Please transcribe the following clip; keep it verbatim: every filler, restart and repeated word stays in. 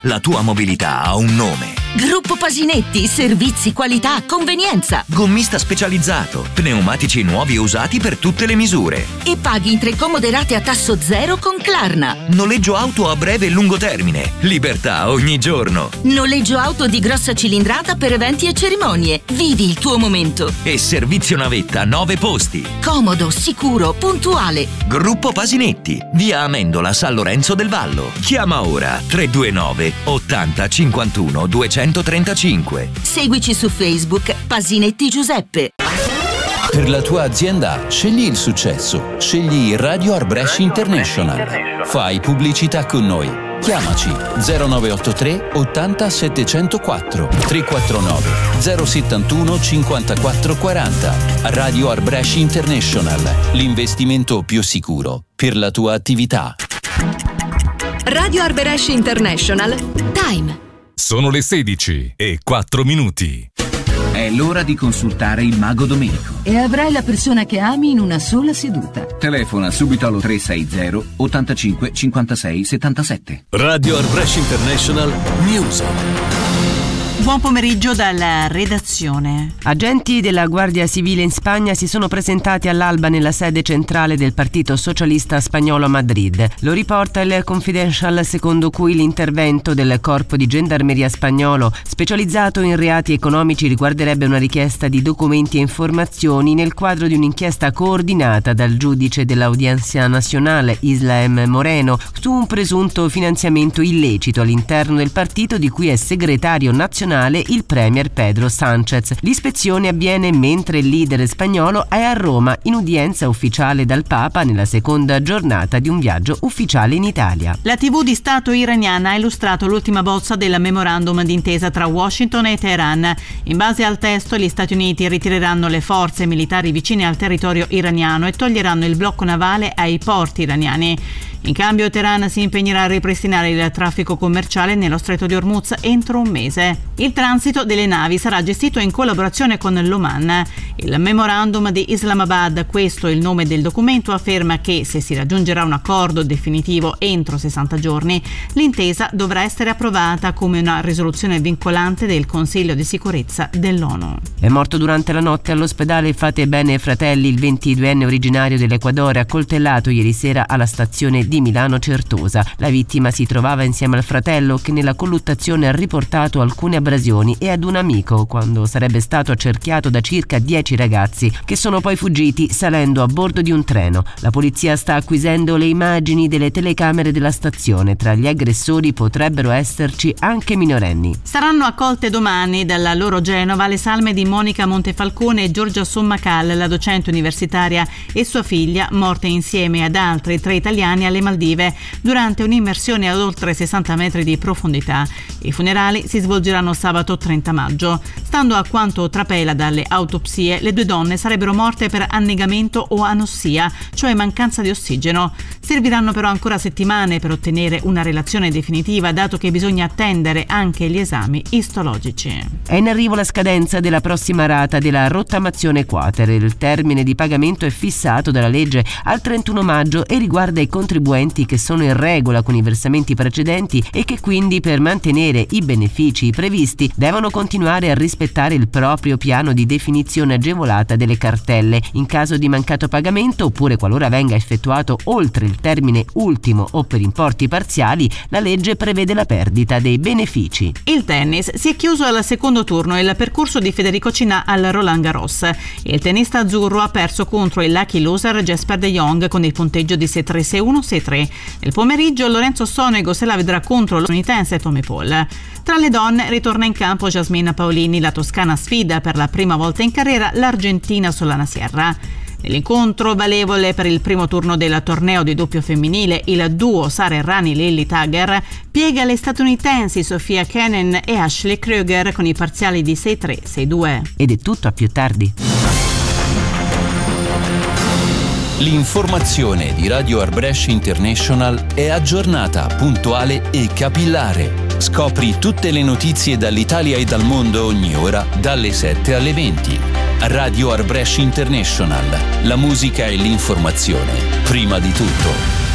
La tua mobilità ha un nome. Gruppo Pasinetti, servizi, qualità, convenienza. Gommista specializzato, pneumatici nuovi e usati per tutte le misure. E paghi in tre comode rate a tasso zero con Klarna. Noleggio auto a breve e lungo termine. Libertà ogni giorno. Noleggio auto di grossa cilindrata per eventi e cerimonie. Vivi il tuo momento. E servizio navetta nove posti. Comodo, sicuro, puntuale. Gruppo Pasinetti, via Amendola, San Lorenzo del Vallo. Chiama ora tre due nove ottanta cinquantuno duecentotrentacinque. Seguici su Facebook Pasinetti Giuseppe. Per la tua azienda scegli il successo. Scegli Radio Arbresh International. Fai pubblicità con noi. Chiamaci zero nove otto tre ottanta settecentoquattro tre quattro nove zero settantuno cinquantaquattro quaranta. Radio Arbresh International, l'investimento più sicuro per la tua attività. Radio Arbresh International. Time. Sono le sedici e quattro minuti. È l'ora di consultare il Mago Domenico. E avrai la persona che ami in una sola seduta. Telefona subito allo tre sei zero ottantacinque cinquantasei settantasette. Radio Arbresh International News. Buon pomeriggio dalla redazione. Agenti della Guardia Civile in Spagna si sono presentati all'alba nella sede centrale del Partito Socialista Spagnolo a Madrid. Lo riporta il Confidential, secondo cui l'intervento del Corpo di Gendarmeria spagnolo, specializzato in reati economici, riguarderebbe una richiesta di documenti e informazioni nel quadro di un'inchiesta coordinata dal giudice dell'Audiencia Nazionale Islam Moreno su un presunto finanziamento illecito all'interno del partito di cui è segretario nazionale il premier Pedro Sánchez. L'ispezione avviene mentre il leader spagnolo è a Roma in udienza ufficiale dal Papa nella seconda giornata di un viaggio ufficiale in Italia. La tivù di Stato iraniana ha illustrato l'ultima bozza del memorandum d'intesa tra Washington e Teheran. In base al testo, gli Stati Uniti ritireranno le forze militari vicine al territorio iraniano e toglieranno il blocco navale ai porti iraniani. In cambio, Teheran si impegnerà a ripristinare il traffico commerciale nello Stretto di Hormuz entro un mese. Il transito delle navi sarà gestito in collaborazione con l'Oman. Il memorandum di Islamabad, questo è il nome del documento, afferma che se si raggiungerà un accordo definitivo entro sessanta giorni, l'intesa dovrà essere approvata come una risoluzione vincolante del Consiglio di sicurezza dell'ONU. È morto durante la notte all'ospedale Fate Bene Fratelli il ventiduenne originario dell'Equadore, accoltellato ieri sera alla stazione di Milano Certosa. La vittima si trovava insieme al fratello, che nella colluttazione ha riportato alcune abrasioni, e ad un amico quando sarebbe stato accerchiato da circa dieci ragazzi che sono poi fuggiti salendo a bordo di un treno. La polizia sta acquisendo le immagini delle telecamere della stazione. Tra gli aggressori potrebbero esserci anche minorenni. Saranno accolte domani dalla loro Genova le salme di Monica Montefalcone e Giorgia Sommacal, la docente universitaria, e sua figlia, morte insieme ad altri tre italiani alle Maldive durante un'immersione ad oltre sessanta metri di profondità. I funerali si svolgeranno sabato trenta maggio. Stando a quanto trapela dalle autopsie, le due donne sarebbero morte per annegamento o anossia, cioè mancanza di ossigeno. Serviranno però ancora settimane per ottenere una relazione definitiva, dato che bisogna attendere anche gli esami istologici. È in arrivo la scadenza della prossima rata della rottamazione quater. Il termine di pagamento è fissato dalla legge al trentuno maggio e riguarda i contribuenti che sono in regola con i versamenti precedenti e che quindi, per mantenere i benefici previsti, devono continuare a rispettare il proprio piano di definizione agevolata delle cartelle. In caso di mancato pagamento, oppure qualora venga effettuato oltre il termine ultimo o per importi parziali, la legge prevede la perdita dei benefici. Il tennis si è chiuso al secondo turno il percorso di Federico Cinà al Roland Garros. Il tennista azzurro ha perso contro il lucky loser Jesper de Jong con il punteggio di sei tre sei uno sei tre. Nel pomeriggio Lorenzo Sonego se la vedrà contro lo statunitense Tommy Paul. Tra le donne ritorna in campo Jasmina Paolini, la toscana sfida per la prima volta in carriera l'argentina Solana Sierra. Nell'incontro valevole per il primo turno del torneo di doppio femminile, il duo Sara Errani-Lilly Tagger piega le statunitensi Sofia Kenin e Ashley Krueger con i parziali di sei tre sei due. Ed è tutto, a più tardi. L'informazione di Radio Arbresh International è aggiornata, puntuale e capillare. Scopri tutte le notizie dall'Italia e dal mondo ogni ora, dalle sette alle venti. Radio Arbresh International. La musica e l'informazione, prima di tutto.